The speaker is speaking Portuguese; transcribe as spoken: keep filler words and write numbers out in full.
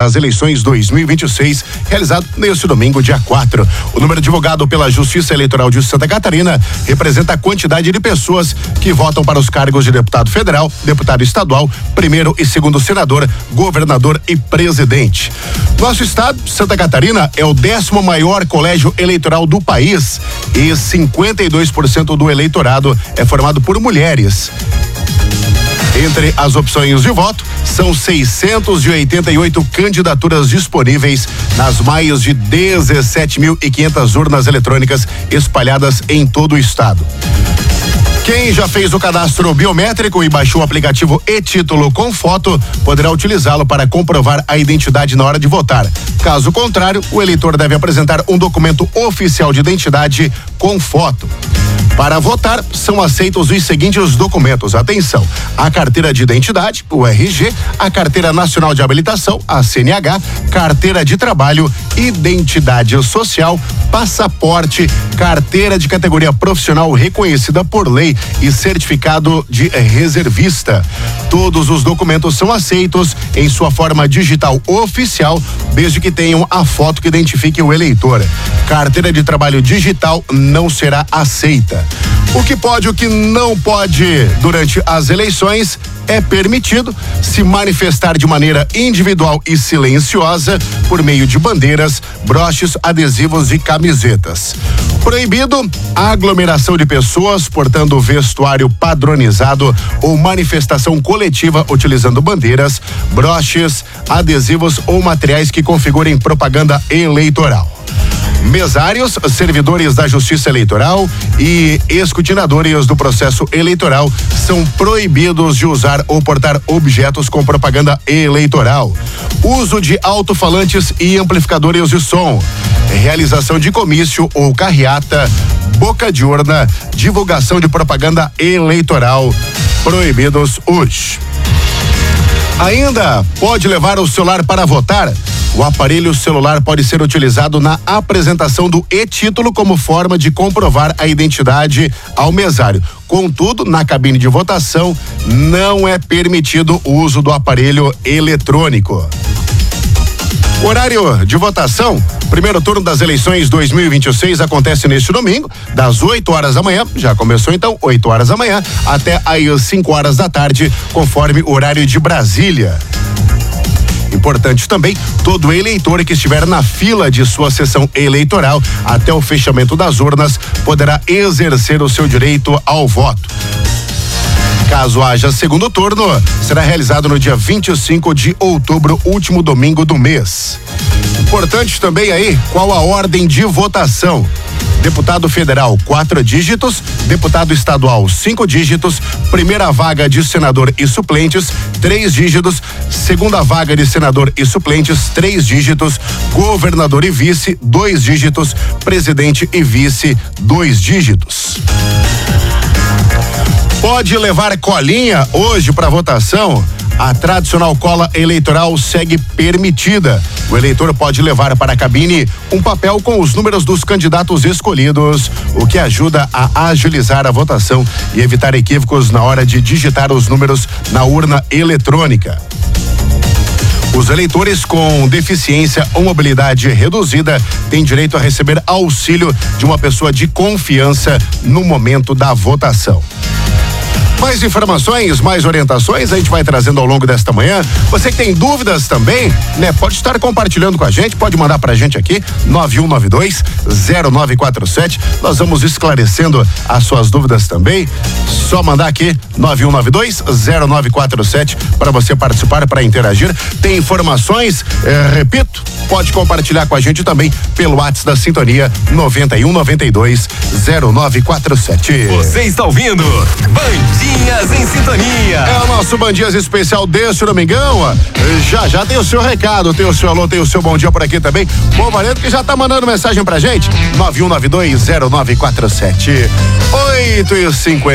às eleições dois mil e vinte e seis, realizado neste domingo, dia quatro. O número divulgado pela Justiça Eleitoral de Santa Catarina representa a quantidade de pessoas que votam para os cargos de deputado federal, deputado estadual, primeiro e segundo senador, governador e presidente. Nosso estado, Santa Catarina, é o décimo maior colégio eleitoral do país e cinquenta e dois por cento do eleitorado é formado por mulheres. Entre as opções de voto, são seiscentas e oitenta e oito candidaturas disponíveis nas mais de dezessete mil e quinhentas urnas eletrônicas espalhadas em todo o estado. Quem já fez o cadastro biométrico e baixou o aplicativo e-Título com foto, poderá utilizá-lo para comprovar a identidade na hora de votar. Caso contrário, o eleitor deve apresentar um documento oficial de identidade com foto. Para votar, são aceitos os seguintes documentos. Atenção: a carteira de identidade, o R G, a carteira nacional de habilitação, a C N H, carteira de trabalho, identidade social, passaporte, carteira de categoria profissional reconhecida por lei e certificado de reservista. Todos os documentos são aceitos em sua forma digital oficial, desde que tenham a foto que identifique o eleitor. Carteira de trabalho digital não será aceita. O que pode e o que não pode durante as eleições é permitido se manifestar de maneira individual e silenciosa por meio de bandeiras, broches, adesivos e camisetas. Proibido a aglomeração de pessoas portando vestuário padronizado ou manifestação coletiva utilizando bandeiras, broches, adesivos ou materiais que configurem propaganda eleitoral. Mesários, servidores da Justiça Eleitoral e escrutinadores do processo eleitoral são proibidos de usar ou portar objetos com propaganda eleitoral. Uso de alto-falantes e amplificadores de som. Realização de comício ou carreata, boca de urna, divulgação de propaganda eleitoral. Proibidos hoje. Ainda pode levar o celular para votar? O aparelho celular pode ser utilizado na apresentação do e-Título como forma de comprovar a identidade ao mesário. Contudo, na cabine de votação, não é permitido o uso do aparelho eletrônico. Horário de votação: primeiro turno das eleições dois mil e vinte e seis acontece neste domingo, das oito horas da manhã, já começou então, oito horas da manhã, até às cinco horas da tarde, conforme o horário de Brasília. Importante também, todo eleitor que estiver na fila de sua sessão eleitoral até o fechamento das urnas poderá exercer o seu direito ao voto. Caso haja segundo turno, será realizado no dia vinte e cinco de outubro, último domingo do mês. Importante também aí, qual a ordem de votação? Deputado federal, quatro dígitos, deputado estadual, cinco dígitos, primeira vaga de senador e suplentes, três dígitos, segunda vaga de senador e suplentes, três dígitos, governador e vice, dois dígitos, presidente e vice, dois dígitos. Pode levar colinha hoje para votação? A tradicional cola eleitoral segue permitida. O eleitor pode levar para a cabine um papel com os números dos candidatos escolhidos, o que ajuda a agilizar a votação e evitar equívocos na hora de digitar os números na urna eletrônica. Os eleitores com deficiência ou mobilidade reduzida têm direito a receber auxílio de uma pessoa de confiança no momento da votação. Mais informações, mais orientações a gente vai trazendo ao longo desta manhã. Você que tem dúvidas também, né? Pode estar compartilhando com a gente, pode mandar pra gente aqui, nove um nove dois, zero nove quatro sete. Nós vamos esclarecendo as suas dúvidas também. Só mandar aqui, nove um nove dois, zero nove quatro sete, para você participar, para interagir. Tem informações, eh, repito, pode compartilhar com a gente também pelo WhatsApp da Sintonia, nove um nove dois, zero nove quatro sete. Você está ouvindo Bandinhas em Sintonia. É o nosso Bandinhas especial deste domingão. Já já tem o seu recado, tem o seu alô, tem o seu bom dia por aqui também. Bom Valendo que já tá mandando mensagem pra gente. nove um nove dois, zero nove quatro sete. oito e cinquenta.